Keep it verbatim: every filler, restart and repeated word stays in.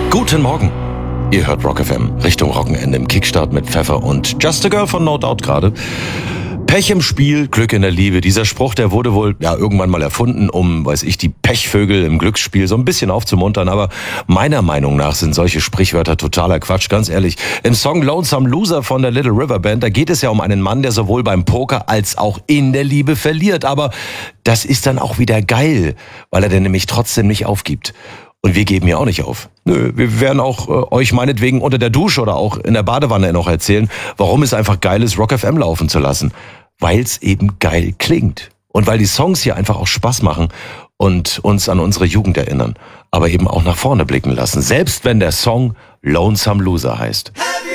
Guten Morgen. Ihr hört Rock F M, Richtung Rockenende im Kickstart mit Pfeffer und Just a Girl von No Doubt gerade. Pech im Spiel, Glück in der Liebe. Dieser Spruch, der wurde wohl ja irgendwann mal erfunden, um, weiß ich, die Pechvögel im Glücksspiel so ein bisschen aufzumuntern. Aber meiner Meinung nach sind solche Sprichwörter totaler Quatsch, ganz ehrlich. Im Song Lonesome Loser von der Little River Band, da geht es ja um einen Mann, der sowohl beim Poker als auch in der Liebe verliert. Aber das ist dann auch wieder geil, weil er dann nämlich trotzdem nicht aufgibt. Und wir geben ja auch nicht auf. Nö, wir werden auch äh, euch meinetwegen unter der Dusche oder auch in der Badewanne noch erzählen, warum es einfach geil ist, Rock F M laufen zu lassen. Weil es eben geil klingt. Und weil die Songs hier einfach auch Spaß machen und uns an unsere Jugend erinnern. Aber eben auch nach vorne blicken lassen. Selbst wenn der Song Lonesome Loser heißt.